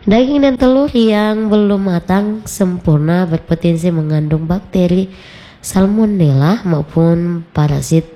Daging dan telur yang belum matang sempurna berpotensi mengandung bakteri Salmonella maupun parasit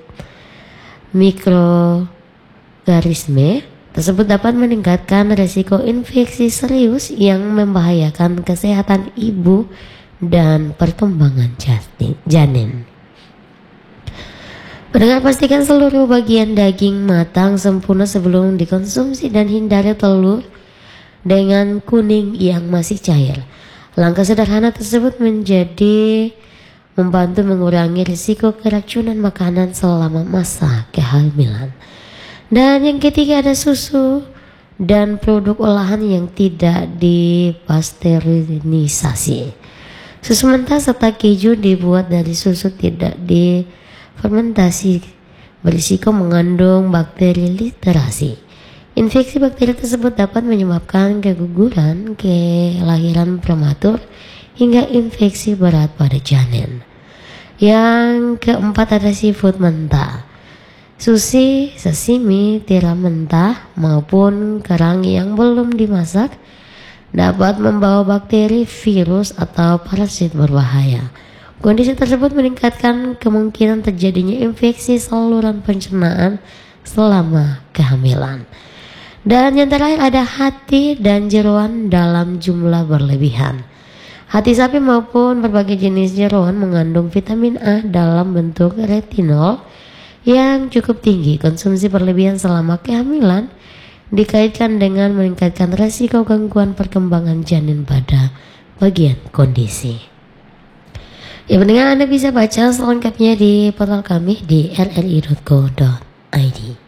mikroorganisme tersebut dapat meningkatkan risiko infeksi serius yang membahayakan kesehatan ibu dan perkembangan janin. Pendengar, pastikan seluruh bagian daging matang sempurna sebelum dikonsumsi dan hindari telur dengan kuning yang masih cair. Langkah sederhana tersebut membantu mengurangi risiko keracunan makanan selama masa kehamilan. Dan yang ketiga ada susu dan produk olahan yang tidak dipasteurisasi. Susu mentah serta keju dibuat dari susu tidak difermentasi berisiko mengandung bakteri literasi. Infeksi bakteri tersebut dapat menyebabkan keguguran, kelahiran prematur, hingga infeksi berat pada janin. Yang keempat ada seafood mentah. Sushi, sashimi, tiram mentah maupun kerang yang belum dimasak dapat membawa bakteri, virus, atau parasit berbahaya. Kondisi tersebut meningkatkan kemungkinan terjadinya infeksi saluran pencernaan selama kehamilan. Dan yang terakhir ada hati dan jeroan dalam jumlah berlebihan. Hati sapi maupun berbagai jenis jeroan mengandung vitamin A dalam bentuk retinol yang cukup tinggi. Konsumsi berlebihan selama kehamilan dikaitkan dengan meningkatkan resiko gangguan perkembangan janin pada bagian kondisi. Ya, pendengar, Anda bisa baca selengkapnya di portal kami di rri.co.id.